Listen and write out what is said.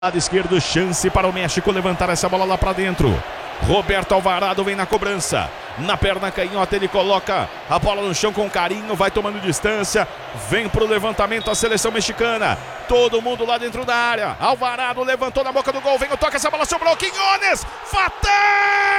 Lado esquerdo, chance para o México levantar essa bola lá para dentro. Roberto Alvarado vem na cobrança. Na perna canhota ele coloca a bola no chão com carinho, vai tomando distância. Vem para o levantamento a seleção mexicana. Todo mundo lá dentro da área. Alvarado levantou na boca do gol. Vem o toque, essa bola sobrou. Quiñones! Fatal!